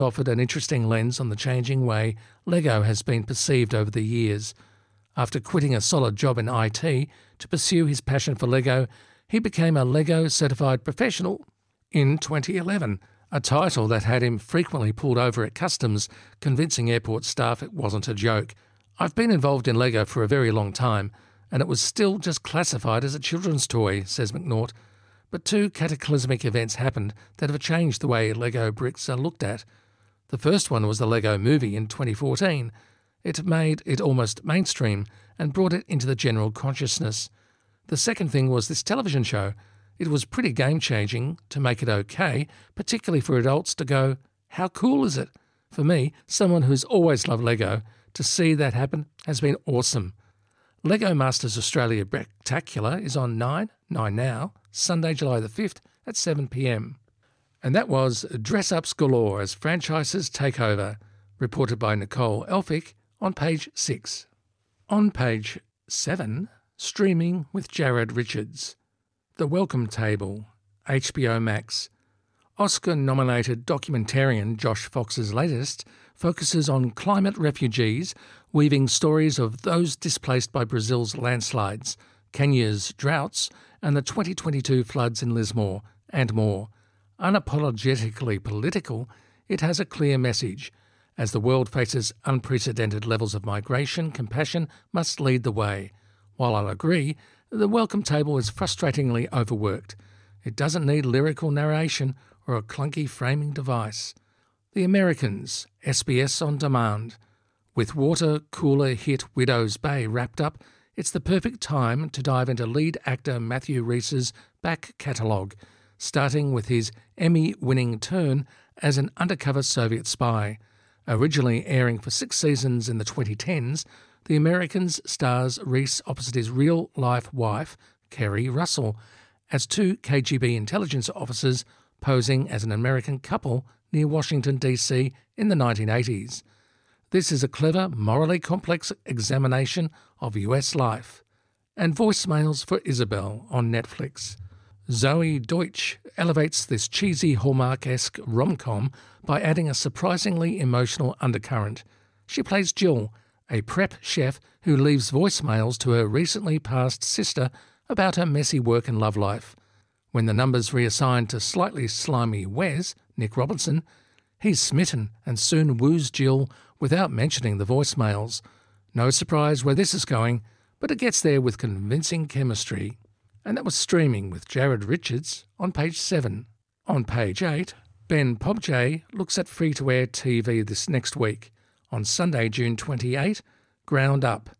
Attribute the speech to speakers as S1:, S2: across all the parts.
S1: offered an interesting lens on the changing way Lego has been perceived over the years. After quitting a solid job in IT to pursue his passion for Lego, he became a Lego certified professional in 2011, a title that had him frequently pulled over at customs, convincing airport staff it wasn't a joke. "I've been involved in Lego for a very long time, and it was still just classified as a children's toy," says McNaught. But two cataclysmic events happened that have changed the way Lego bricks are looked at. The first one was the Lego Movie in 2014. It made it almost mainstream and brought it into the general consciousness. The second thing was this television show. It was pretty game-changing to make it okay, particularly for adults to go, "How cool is it?" For me, someone who's always loved Lego, to see that happen has been awesome. Lego Masters Australia Spectacular is on 9 now, Sunday, July the 5th at 7 p.m. And that was Dress-Ups Galore as franchises take over, reported by Nicole Elphick on page 6. On page 7, streaming with Jared Richards. The Welcome Table, HBO Max. Oscar-nominated documentarian Josh Fox's latest focuses on climate refugees, weaving stories of those displaced by Brazil's landslides, Kenya's droughts, and the 2022 floods in Lismore, and more. Unapologetically political, it has a clear message. As the world faces unprecedented levels of migration, compassion must lead the way. While I'll agree, The Welcome Table is frustratingly overworked. It doesn't need lyrical narration or a clunky framing device. The Americans, SBS On Demand. With water cooler hit Widow's Bay wrapped up, it's the perfect time to dive into lead actor Matthew Rhys's back catalogue, starting with his Emmy-winning turn as an undercover Soviet spy. Originally airing for 6 seasons in the 2010s, The Americans stars Rhys opposite his real-life wife, Kerry Russell, as two KGB intelligence officers posing as an American couple near Washington, D.C. in the 1980s. This is a clever, morally complex examination of US life. And Voicemails for Isabel on Netflix. Zoe Deutsch elevates this cheesy Hallmark-esque rom-com by adding a surprisingly emotional undercurrent. She plays Jill, a prep chef who leaves voicemails to her recently passed sister about her messy work and love life. When the number's reassigned to slightly slimy Wes, Nick Robinson, he's smitten and soon woos Jill without mentioning the voicemails. No surprise where this is going, but it gets there with convincing chemistry. And that was streaming with Jared Richards on page 7. On page 8, Ben Pobjay looks at free-to-air TV this next week. On Sunday, June 28, Ground Up.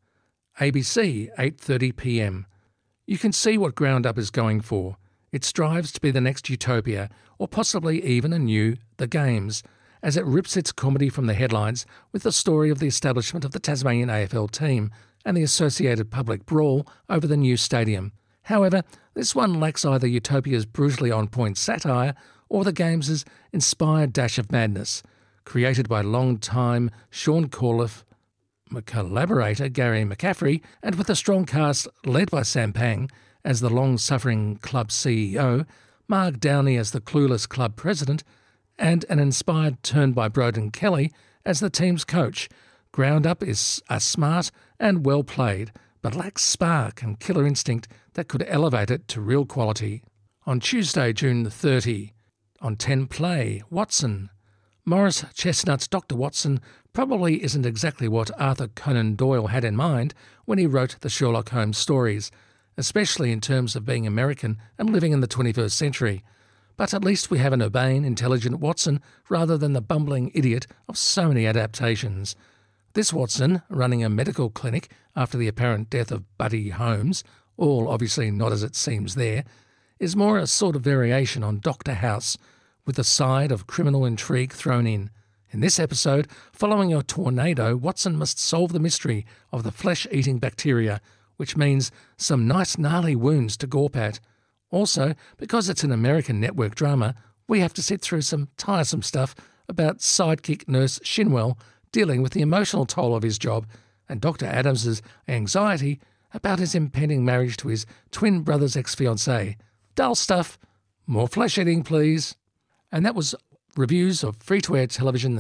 S1: ABC, 8:30 p.m. You can see what Ground Up is going for. It strives to be the next Utopia, or possibly even a new The Games, as it rips its comedy from the headlines with the story of the establishment of the Tasmanian AFL team and the associated public brawl over the new stadium. However, this one lacks either Utopia's brutally on-point satire or The Games' inspired dash of madness. Created by long-time Sean Corliff collaborator Gary McCaffrey, and with a strong cast led by Sam Pang as the long-suffering club CEO, Mark Downey as the clueless club president, and an inspired turn by Broden Kelly as the team's coach, Ground Up is a smart and well played, but lacks spark and killer instinct that could elevate it to real quality. On Tuesday, June 30, on 10 Play, Watson. Morris Chestnut's Dr. Watson probably isn't exactly what Arthur Conan Doyle had in mind when he wrote the Sherlock Holmes stories, especially in terms of being American and living in the 21st century. But at least we have an urbane, intelligent Watson rather than the bumbling idiot of so many adaptations. This Watson, running a medical clinic after the apparent death of Buddy Holmes, all obviously not as it seems there, is more a sort of variation on Dr. House, with a side of criminal intrigue thrown in. In this episode, following a tornado, Watson must solve the mystery of the flesh-eating bacteria, which means some nice gnarly wounds to gawp at. Also, because it's an American network drama, we have to sit through some tiresome stuff about sidekick nurse Shinwell dealing with the emotional toll of his job and Dr. Adams's anxiety about his impending marriage to his twin brother's ex-fiancée. Dull stuff. More flesh-eating, please. And that was reviews of free-to-air television